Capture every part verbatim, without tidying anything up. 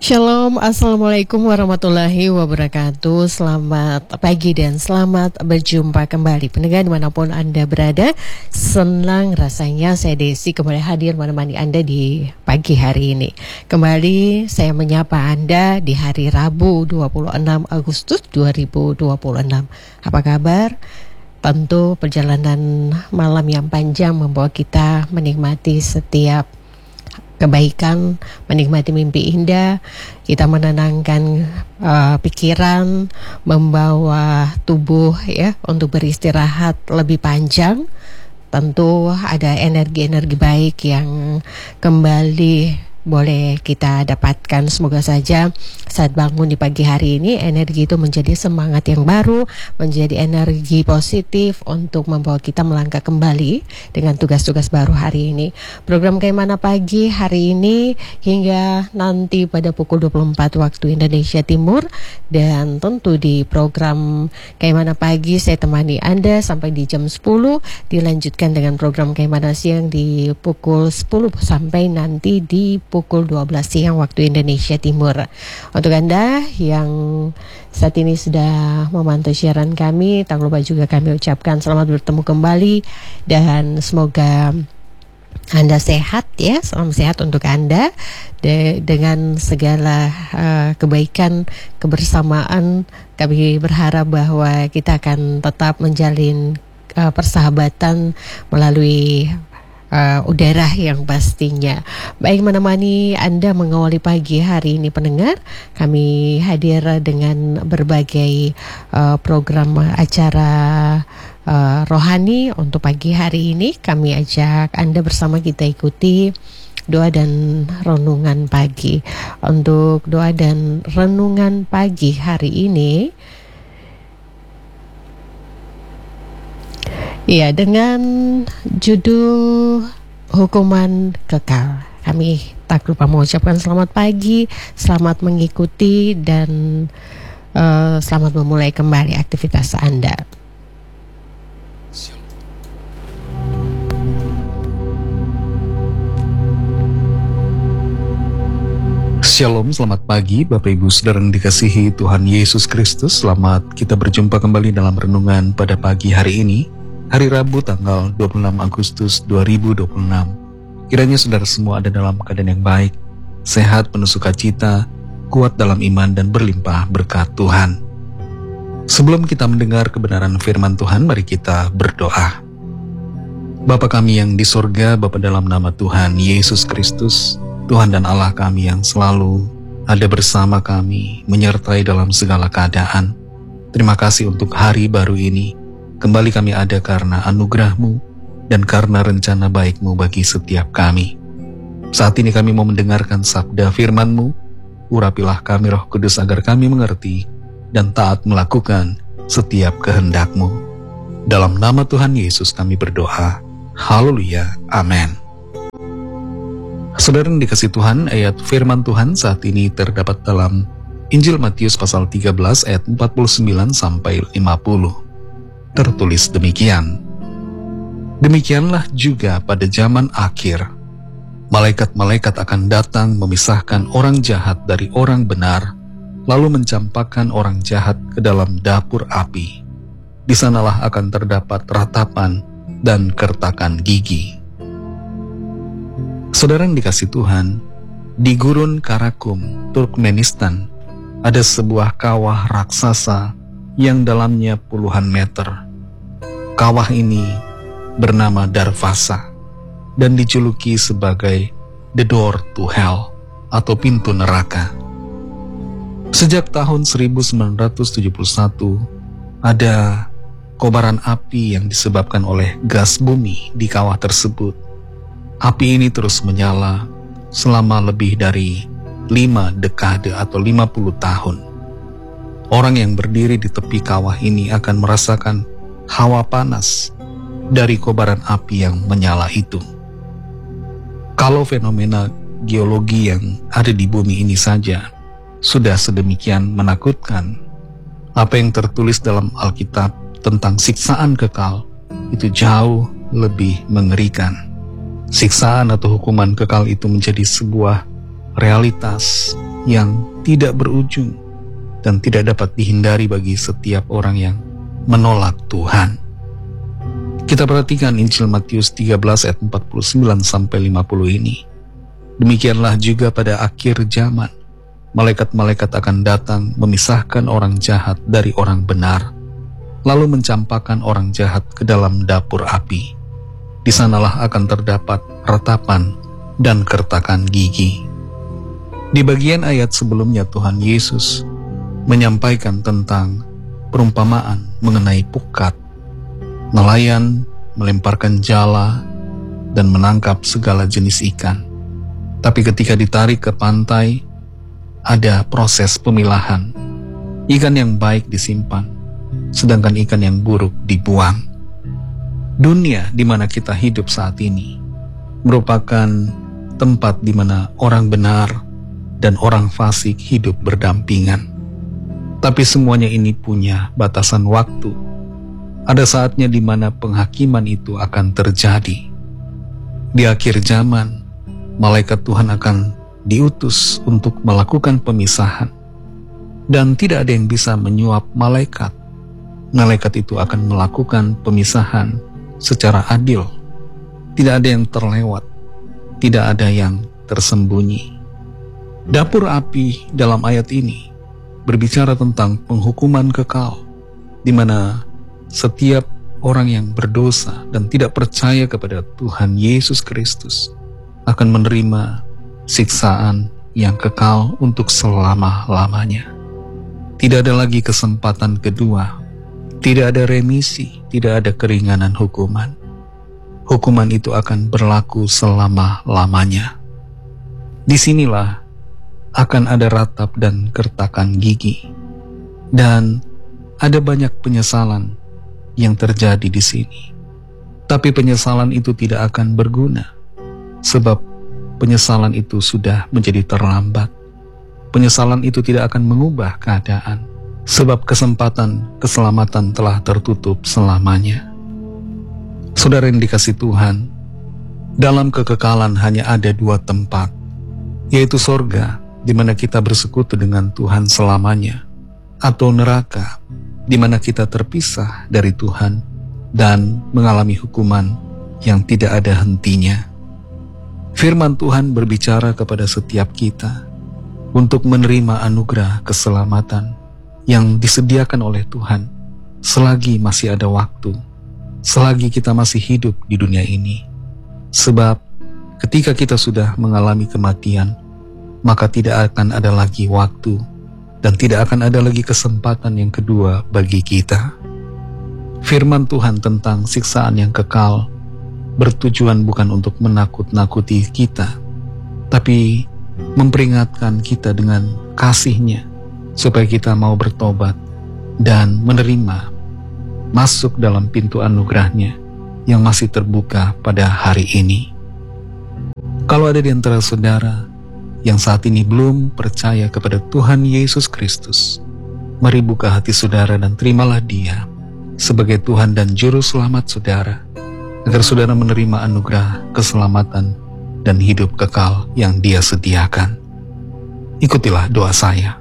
Shalom, Assalamualaikum warahmatullahi wabarakatuh. Selamat pagi dan selamat berjumpa kembali pendengar dimanapun Anda berada. Senang rasanya saya Desi kembali hadir menemani Anda di pagi hari ini. Kembali saya menyapa Anda di hari Rabu dua puluh enam Agustus dua ribu dua puluh enam. Apa kabar? Tentu perjalanan malam yang panjang membawa kita menikmati setiap kebaikan, menikmati mimpi indah, kita menenangkan uh, pikiran, membawa tubuh ya untuk beristirahat lebih panjang. Tentu ada energi-energi baik yang kembali boleh kita dapatkan. Semoga saja saat bangun di pagi hari ini energi itu menjadi semangat yang baru, menjadi energi positif untuk membawa kita melangkah kembali dengan tugas-tugas baru hari ini. Program Kaimana Pagi hari ini hingga nanti pada pukul dua puluh empat waktu Indonesia Timur, dan tentu di program Kaimana Pagi saya temani Anda sampai di jam sepuluh, dilanjutkan dengan program Kaimana Siang di pukul sepuluh sampai nanti di pukul dua belas siang waktu Indonesia Timur. Untuk Anda yang saat ini sudah memantau siaran kami, tak lupa juga kami ucapkan selamat bertemu kembali dan semoga Anda sehat ya, salam sehat untuk Anda De- dengan segala uh, kebaikan, kebersamaan. Kami berharap bahwa kita akan tetap menjalin uh, persahabatan melalui Uh, udara yang pastinya. Baik, menemani Anda mengawali pagi hari ini pendengar, kami hadir dengan berbagai uh, program acara uh, rohani untuk pagi hari ini. Kami ajak Anda bersama kita ikuti doa dan renungan pagi. Untuk doa dan renungan pagi hari ini, ya, dengan judul Hukuman Kekal. Kami tak lupa mengucapkan selamat pagi, selamat mengikuti, dan uh, selamat memulai kembali aktivitas Anda. Shalom, selamat pagi Bapak Ibu Saudara yang dikasihi Tuhan Yesus Kristus. Selamat kita berjumpa kembali dalam renungan pada pagi hari ini, hari Rabu tanggal dua puluh enam Agustus dua ribu dua puluh enam. Kiranya saudara semua ada dalam keadaan yang baik, sehat, penuh sukacita, kuat dalam iman, dan berlimpah berkat Tuhan. Sebelum kita mendengar kebenaran firman Tuhan, mari kita berdoa. Bapa kami yang di sorga, Bapa dalam nama Tuhan Yesus Kristus, Tuhan dan Allah kami yang selalu ada bersama kami, menyertai dalam segala keadaan. Terima kasih untuk hari baru ini. Kembali kami ada karena anugerah-Mu dan karena rencana baik-Mu bagi setiap kami. Saat ini kami mau mendengarkan sabda firman-Mu. Urapilah kami Roh Kudus agar kami mengerti dan taat melakukan setiap kehendak-Mu. Dalam nama Tuhan Yesus kami berdoa. Haleluya. Amin. Saudara yang dikasihi Tuhan, ayat firman Tuhan saat ini terdapat dalam Injil Matius pasal tiga belas ayat empat puluh sembilan sampai lima puluh. Tertulis demikian. Demikianlah juga pada zaman akhir, malaikat-malaikat akan datang memisahkan orang jahat dari orang benar, lalu mencampakkan orang jahat ke dalam dapur api. Di sanalah akan terdapat ratapan dan kertakan gigi. Saudara yang dikasihi Tuhan, di Gurun Karakum, Turkmenistan, ada sebuah kawah raksasa yang dalamnya puluhan meter. Kawah ini bernama Darvasa dan dijuluki sebagai The Door to Hell atau pintu neraka. Sejak tahun seribu sembilan ratus tujuh puluh satu, ada kobaran api yang disebabkan oleh gas bumi di kawah tersebut. Api ini terus menyala selama lebih dari lima dekade atau lima puluh tahun. Orang yang berdiri di tepi kawah ini akan merasakan hawa panas dari kobaran api yang menyala itu. Kalau fenomena geologi yang ada di bumi ini saja sudah sedemikian menakutkan, apa yang tertulis dalam Alkitab tentang siksaan kekal itu jauh lebih mengerikan. Siksaan atau hukuman kekal itu menjadi sebuah realitas yang tidak berujung dan tidak dapat dihindari bagi setiap orang yang menolak Tuhan. Kita perhatikan Injil Matius tiga belas ayat empat puluh sembilan sampai lima puluh ini. Demikianlah juga pada akhir zaman, malaikat-malaikat akan datang memisahkan orang jahat dari orang benar, lalu mencampakkan orang jahat ke dalam dapur api. Di sanalah akan terdapat ratapan dan kertakan gigi. Di bagian ayat sebelumnya Tuhan Yesus menyampaikan tentang perumpamaan mengenai pukat. Nelayan melemparkan jala dan menangkap segala jenis ikan. Tapi ketika ditarik ke pantai, ada proses pemilahan. Ikan yang baik disimpan, sedangkan ikan yang buruk dibuang. Dunia di mana kita hidup saat ini merupakan tempat di mana orang benar dan orang fasik hidup berdampingan. Tapi semuanya ini punya batasan waktu. Ada saatnya di mana penghakiman itu akan terjadi. Di akhir zaman, malaikat Tuhan akan diutus untuk melakukan pemisahan. Dan tidak ada yang bisa menyuap malaikat. Malaikat itu akan melakukan pemisahan secara adil. Tidak ada yang terlewat. Tidak ada yang tersembunyi. Dapur api dalam ayat ini berbicara tentang penghukuman kekal, di mana setiap orang yang berdosa dan tidak percaya kepada Tuhan Yesus Kristus akan menerima siksaan yang kekal untuk selama-lamanya. Tidak ada lagi kesempatan kedua, tidak ada remisi, tidak ada keringanan hukuman. Hukuman itu akan berlaku selama-lamanya. Disinilah akan ada ratap dan kertakan gigi, dan ada banyak penyesalan yang terjadi di sini. Tapi penyesalan itu tidak akan berguna, sebab penyesalan itu sudah menjadi terlambat. Penyesalan itu tidak akan mengubah keadaan, sebab kesempatan keselamatan telah tertutup selamanya. Saudara yang dikasihi Tuhan, dalam kekekalan hanya ada dua tempat, yaitu sorga, di mana kita bersekutu dengan Tuhan selamanya, atau neraka, di mana kita terpisah dari Tuhan dan mengalami hukuman yang tidak ada hentinya. Firman Tuhan berbicara kepada setiap kita untuk menerima anugerah keselamatan yang disediakan oleh Tuhan selagi masih ada waktu, selagi kita masih hidup di dunia ini. Sebab ketika kita sudah mengalami kematian, maka tidak akan ada lagi waktu dan tidak akan ada lagi kesempatan yang kedua bagi kita. Firman Tuhan tentang siksaan yang kekal bertujuan bukan untuk menakut-nakuti kita, tapi memperingatkan kita dengan kasih-Nya supaya kita mau bertobat dan menerima masuk dalam pintu anugerah-Nya yang masih terbuka pada hari ini. Kalau ada di antara saudara yang saat ini belum percaya kepada Tuhan Yesus Kristus, mari buka hati saudara dan terimalah Dia sebagai Tuhan dan Juru Selamat saudara, agar saudara menerima anugerah keselamatan dan hidup kekal yang Dia sediakan. Ikutilah doa saya.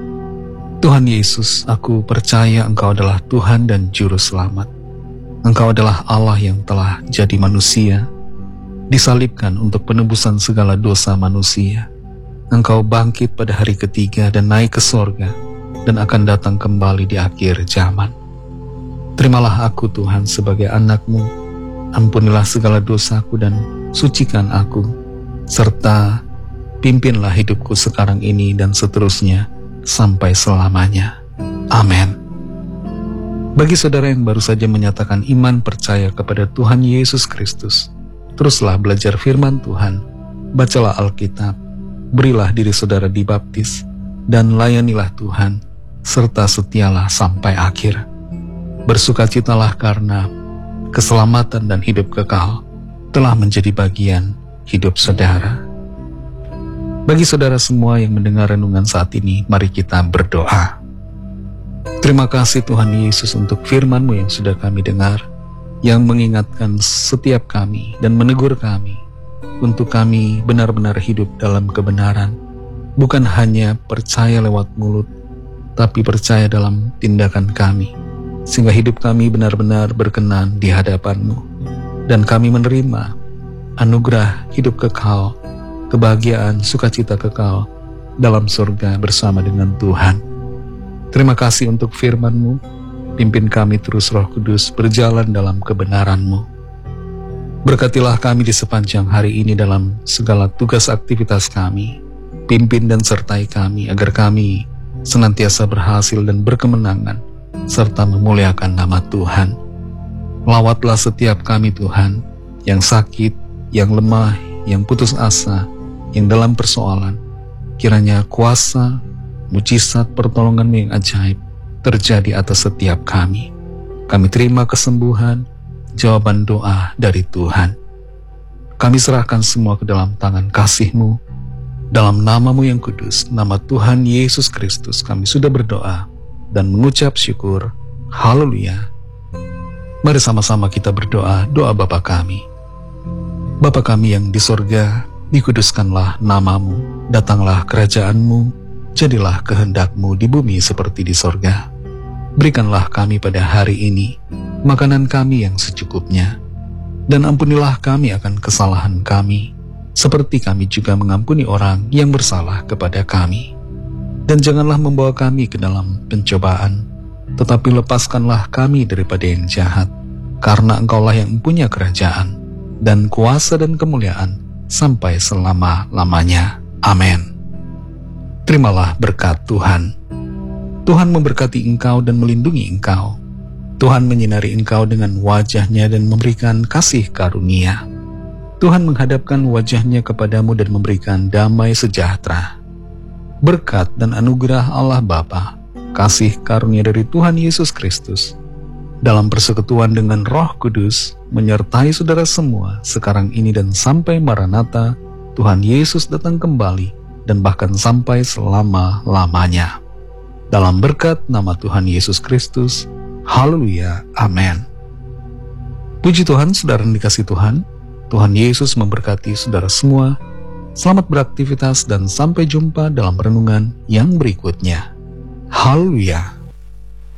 Tuhan Yesus, aku percaya Engkau adalah Tuhan dan Juru Selamat. Engkau adalah Allah yang telah jadi manusia, disalibkan untuk penebusan segala dosa manusia. Engkau bangkit pada hari ketiga dan naik ke sorga, dan akan datang kembali di akhir zaman. Terimalah aku Tuhan sebagai anak-Mu, ampunilah segala dosaku dan sucikan aku, serta pimpinlah hidupku sekarang ini dan seterusnya sampai selamanya. Amin. Bagi saudara yang baru saja menyatakan iman percaya kepada Tuhan Yesus Kristus, teruslah belajar firman Tuhan, bacalah Alkitab, berilah diri saudara dibaptis, dan layanilah Tuhan, serta setialah sampai akhir. Bersukacitalah karena keselamatan dan hidup kekal telah menjadi bagian hidup saudara. Bagi saudara semua yang mendengar renungan saat ini, mari kita berdoa. Terima kasih Tuhan Yesus untuk firman-Mu yang sudah kami dengar, yang mengingatkan setiap kami dan menegur kami untuk kami benar-benar hidup dalam kebenaran, bukan hanya percaya lewat mulut, tapi percaya dalam tindakan kami, sehingga hidup kami benar-benar berkenan di hadapan-Mu, dan kami menerima anugerah hidup kekal, kebahagiaan, sukacita kekal dalam surga bersama dengan Tuhan. Terima kasih untuk firman-Mu, pimpin kami terus Roh Kudus berjalan dalam kebenaran-Mu. Berkatilah kami di sepanjang hari ini dalam segala tugas aktivitas kami, pimpin dan sertai kami agar kami senantiasa berhasil dan berkemenangan, serta memuliakan nama Tuhan. Lawatlah setiap kami Tuhan, yang sakit, yang lemah, yang putus asa, yang dalam persoalan. Kiranya kuasa, mujizat, pertolongan yang ajaib terjadi atas setiap kami. Kami terima kesembuhan, jawaban doa dari Tuhan. Kami serahkan semua ke dalam tangan kasih-Mu. Dalam nama-Mu yang kudus, nama Tuhan Yesus Kristus, kami sudah berdoa dan mengucap syukur. Haleluya. Mari sama-sama kita berdoa, doa Bapa kami. Bapa kami yang di sorga, dikuduskanlah nama-Mu, datanglah kerajaan-Mu, jadilah kehendak-Mu di bumi seperti di sorga. Berikanlah kami pada hari ini makanan kami yang secukupnya, dan ampunilah kami akan kesalahan kami, seperti kami juga mengampuni orang yang bersalah kepada kami. Dan janganlah membawa kami ke dalam pencobaan, tetapi lepaskanlah kami daripada yang jahat, karena Engkaulah yang mempunyai kerajaan, dan kuasa dan kemuliaan, sampai selama-lamanya. Amin. Terimalah berkat Tuhan. Tuhan memberkati engkau dan melindungi engkau. Tuhan menyinari engkau dengan wajah-Nya dan memberikan kasih karunia. Tuhan menghadapkan wajah-Nya kepadamu dan memberikan damai sejahtera. Berkat dan anugerah Allah Bapa, kasih karunia dari Tuhan Yesus Kristus, dalam persekutuan dengan Roh Kudus, menyertai saudara semua sekarang ini dan sampai Maranatha, Tuhan Yesus datang kembali, dan bahkan sampai selama-lamanya. Dalam berkat nama Tuhan Yesus Kristus, haleluya, amin. Puji Tuhan, saudara yang dikasih Tuhan, Tuhan Yesus memberkati saudara semua. Selamat beraktivitas dan sampai jumpa dalam renungan yang berikutnya. Haleluya.